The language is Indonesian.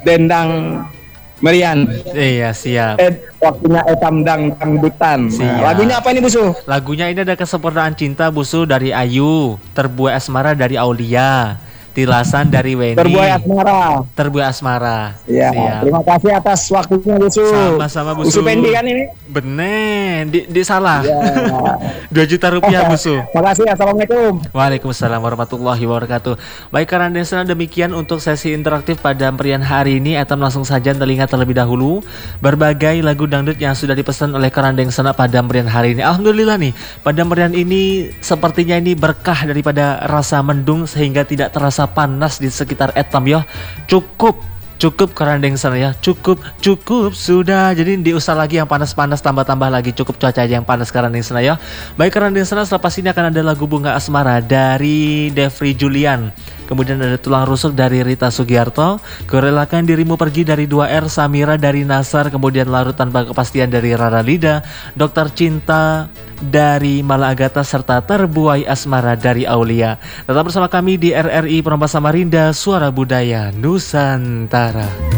Dendang Merian. Iya siap. Waktunya Etamdang Dangdutan. Nah, lagunya apa ini Busu? Lagunya ini ada Kesempurnaan Cinta Busu dari Ayu, Terbuai Asmara dari Aulia, Tilasan dari Weni. Terbuai Asmara. Iya. Terima kasih atas waktunya Busu. Sama-sama Busu. Busu Pendi kan ini? Bener, di salah. Ya. 2 juta rupiah Busu. Makasih. Assalamualaikum. Waalaikumsalam warahmatullahi wabarakatuh. Baik karena demikian untuk sesi interaktif pada merian hari ini. Etam langsung saja telinga terlebih dahulu berbagai lagu dangdut yang sudah dipesan oleh Karandeng Sana pada merian hari ini. Alhamdulillah nih, pada merian ini sepertinya ini berkah daripada rasa mendung sehingga tidak terasa panas di sekitar Etam ya. Cukup Karandeng Sana ya. Cukup sudah. Jadi diusah lagi yang panas-panas, tambah lagi. Cukup cuaca aja yang panas Karandeng Sana ya. Baik Karandeng Sana, selepas ini akan ada lagu Bunga Asmara dari Devri Julian. Kemudian ada Tulang Rusuk dari Rita Sugiarto, Kurelakan Dirimu Pergi dari 2R, Samira dari Nasar, kemudian Larut Tanpa Kepastian dari Rara Lida, Dokter Cinta dari Mala Agata, serta Terbuai Asmara dari Aulia. Tetap bersama kami di RRI Perampas Samarinda, Suara Budaya Nusantara.